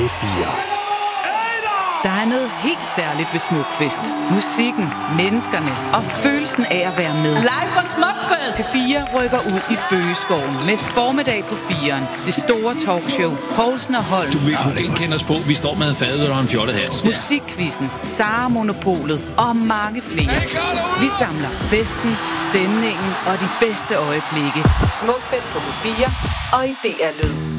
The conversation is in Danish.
P4. Der er noget helt særligt ved Smukfest. Musikken, menneskerne og følelsen af at være med. Live fra Smukfest! P4 rykker ud i Bøgeskoven med formiddag på 4'eren. Det store talkshow, Poulsen og Holm. Du vil kunne genkende os på. Vi står med fadet og en fjollet hat. Musikquizzen, Sara Monopolet og mange flere. Vi samler festen, stemningen og de bedste øjeblikke. Smukfest på P4 og i DR Lyd.